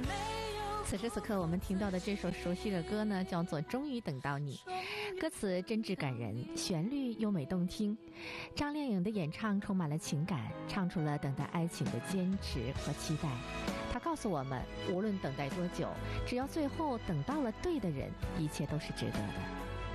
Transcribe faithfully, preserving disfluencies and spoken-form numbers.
此时此刻我们听到的这首熟悉的歌呢，叫做《终于等到你》，歌词真挚感人，旋律优美动听。张靓颖的演唱充满了情感，唱出了等待爱情的坚持和期待。她告诉我们，无论等待多久，只要最后等到了对的人，一切都是值得的。